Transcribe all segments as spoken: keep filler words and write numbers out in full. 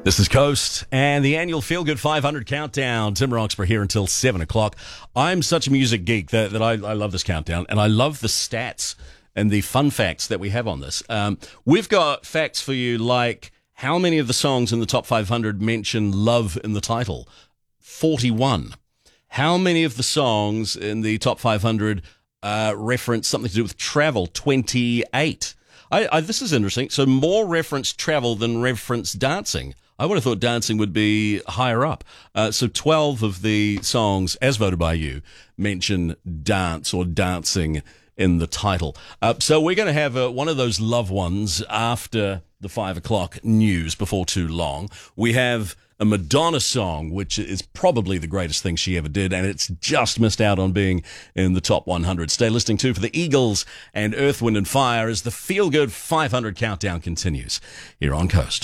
This is Coast and the annual Feel Good five hundred countdown. Tim Roxburgh here until seven o'clock. I'm such a music geek that, that I, I love this countdown, and I love the stats and the fun facts that we have on this. Um, we've got facts for you like how many of the songs in the top five hundred mention love in the title? forty-one. How many of the songs in the top five hundred uh, reference something to do with travel? twenty-eight. I, I, this is interesting. So more reference travel than reference dancing. I would have thought dancing would be higher up. Uh, so twelve of the songs, as voted by you, mention dance or dancing in the title. Uh, so we're going to have uh, one of those love ones after the five o'clock news before too long. We have a Madonna song, which is probably the greatest thing she ever did, and it's just missed out on being in the top one hundred. Stay listening too for the Eagles and Earth, Wind and Fire as the Feel Good five hundred countdown continues here on Coast.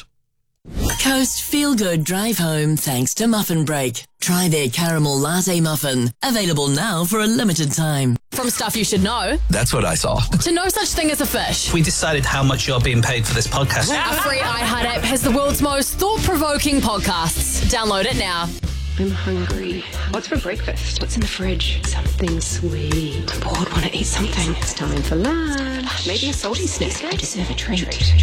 Coast Feel Good Drive Home thanks to Muffin Break. Try their caramel latte muffin. Available now for a limited time. From stuff you should know. That's what I saw. To no such thing as a fish. We decided how much you're being paid for this podcast. Our free iHeart app has the world's most thought-provoking podcasts. Download it now. I'm hungry. What's for breakfast? What's in the fridge? Something sweet. I'm bored, want to eat something. It's time for lunch. Maybe a salty snack. I deserve a treat.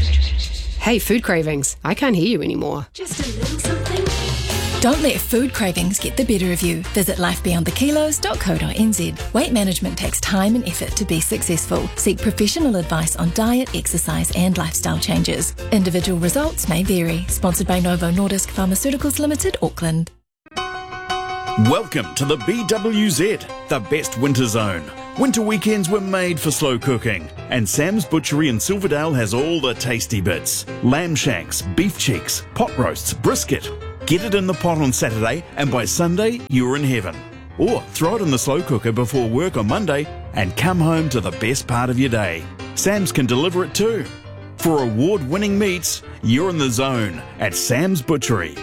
Hey, food cravings. I can't hear you anymore. Just a little something. Don't let food cravings get the better of you. Visit life beyond the kilos dot co dot n z. Weight management takes time and effort to be successful. Seek professional advice on diet, exercise and lifestyle changes. Individual results may vary. Sponsored by Novo Nordisk Pharmaceuticals Limited, Auckland. Welcome to the B W Z, the best winter zone. Winter weekends were made for slow cooking, and Sam's Butchery in Silverdale has all the tasty bits. Lamb shanks, beef cheeks, pot roasts, brisket. Get it in the pot on Saturday, and by Sunday, you're in heaven. Or throw it in the slow cooker before work on Monday, and come home to the best part of your day. Sam's can deliver it too. For award-winning meats, you're in the zone at Sam's Butchery.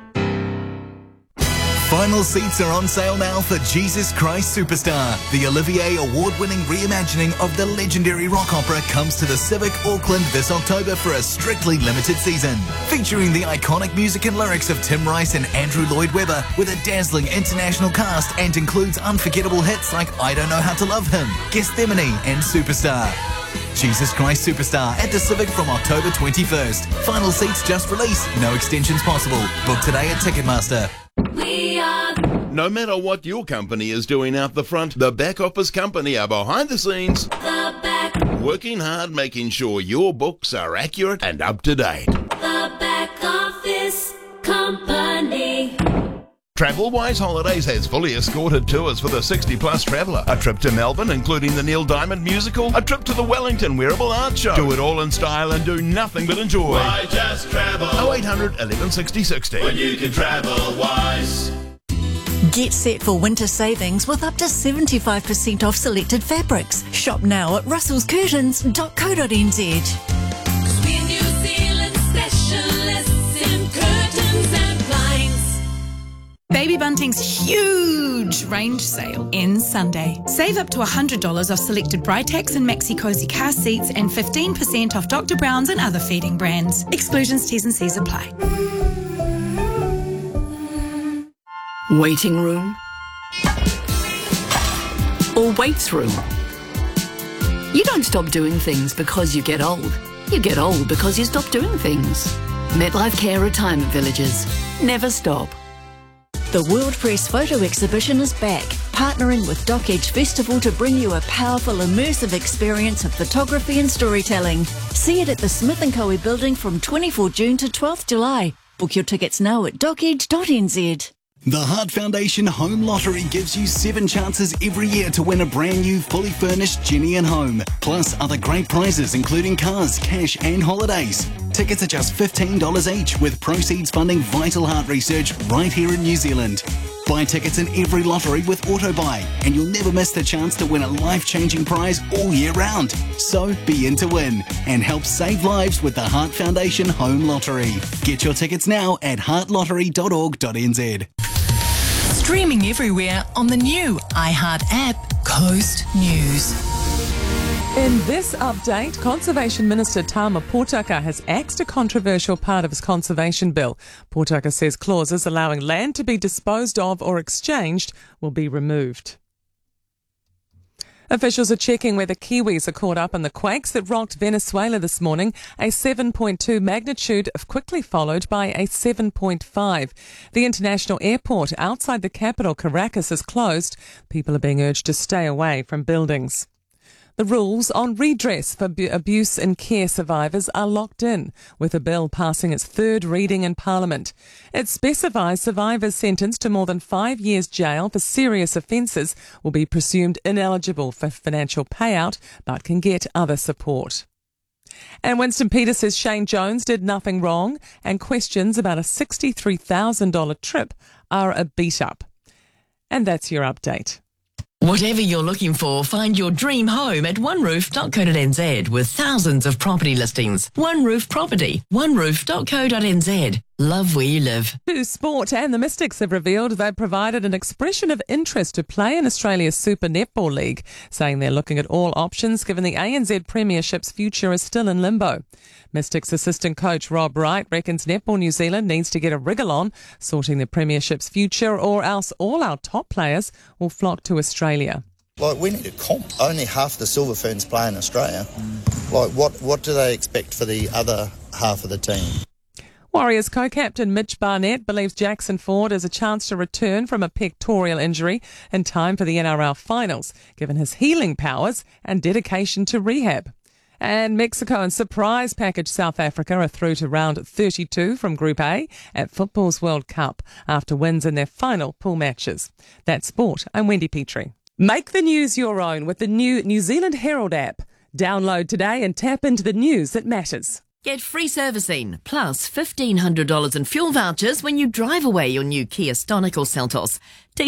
Final seats are on sale now for Jesus Christ Superstar. The Olivier Award-winning reimagining of the legendary rock opera comes to the Civic Auckland this October for a strictly limited season. Featuring the iconic music and lyrics of Tim Rice and Andrew Lloyd Webber with a dazzling international cast and includes unforgettable hits like I Don't Know How to Love Him, Gethsemane and Superstar. Jesus Christ Superstar at the Civic from October twenty-first. Final seats just released. No extensions possible. Book today at Ticketmaster. We are... No matter what your company is doing out the front, the Back Office Company are behind the scenes, The back... working hard, making sure your books are accurate and up to date. The Back Office Company. TravelWise Holidays has fully escorted tours for the sixty plus traveller. A trip to Melbourne, including the Neil Diamond musical. A trip to the Wellington Wearable Art Show. Do it all in style and do nothing but enjoy. Why just travel? oh eight hundred, eleven sixty, sixty. When you can travel wise. Get set for winter savings with up to seventy-five percent off selected fabrics. Shop now at russells curtains dot co dot n z. We're New Zealand specialists in curtains and blinds. Baby Bunting's huge range sale ends Sunday. Save up to one hundred dollars off selected Britax and Maxi Cozy car seats and fifteen percent off Doctor Brown's and other feeding brands. Exclusions, T's and C's apply. Waiting room or waits room. You don't stop doing things because you get old. You get old because you stop doing things. MetLife Care Retirement Villages. Never stop. The World Press Photo Exhibition is back, partnering with Doc Edge Festival to bring you a powerful, immersive experience of photography and storytelling. See it at the Smith and Co. building from twenty-fourth of June to twelfth of July. Book your tickets now at doc edge dot n z. The Heart Foundation Home Lottery gives you seven chances every year to win a brand new, fully furnished Jenny and Home, plus other great prizes including cars, cash and holidays. Tickets are just fifteen dollars each, with proceeds funding vital heart research right here in New Zealand. Buy tickets in every lottery with AutoBuy, and you'll never miss the chance to win a life-changing prize all year round. So be in to win and help save lives with the Heart Foundation Home Lottery. Get your tickets now at heart lottery dot org dot n z. Streaming everywhere on the new iHeart app, Coast News. In this update, Conservation Minister Tama Potaka has axed a controversial part of his conservation bill. Potaka says clauses allowing land to be disposed of or exchanged will be removed. Officials are checking whether Kiwis are caught up in the quakes that rocked Venezuela this morning. A seven point two magnitude quickly followed by a seven point five. The international airport outside the capital, Caracas, is closed. People are being urged to stay away from buildings. The rules on redress for bu- abuse and care survivors are locked in, with a bill passing its third reading in Parliament. It specifies survivors sentenced to more than five years jail for serious offences will be presumed ineligible for financial payout, but can get other support. And Winston Peters says Shane Jones did nothing wrong, and questions about a sixty-three thousand dollars trip are a beat-up. And that's your update. Whatever you're looking for, find your dream home at one roof dot co dot n z with thousands of property listings. One Roof Property, one roof dot co dot n z. Love where you live. To sport, and the Mystics have revealed they've provided an expression of interest to play in Australia's Super Netball League, saying they're looking at all options given the A N Z Premiership's future is still in limbo. Mystics assistant coach Rob Wright reckons Netball New Zealand needs to get a wriggle on, sorting the Premiership's future, or else all our top players will flock to Australia. Like, we need a comp. Only half the Silver Ferns play in Australia. Like, what, what do they expect for the other half of the team? Warriors co-captain Mitch Barnett believes Jackson Ford has a chance to return from a pectoral injury in time for the N R L finals, given his healing powers and dedication to rehab. And Mexico and surprise package South Africa are through to round thirty-two from Group A at Football's World Cup after wins in their final pool matches. That's sport. I'm Wendy Petrie. Make the news your own with the new New Zealand Herald app. Download today and tap into the news that matters. Get free servicing, plus fifteen hundred dollars in fuel vouchers when you drive away your new Kia Stonic or Seltos.